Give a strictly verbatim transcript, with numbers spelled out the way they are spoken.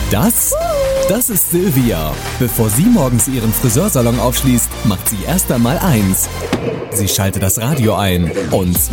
Das? Das ist Silvia. Bevor sie morgens ihren Friseursalon aufschließt, macht sie erst einmal eins. Sie schaltet das Radio ein und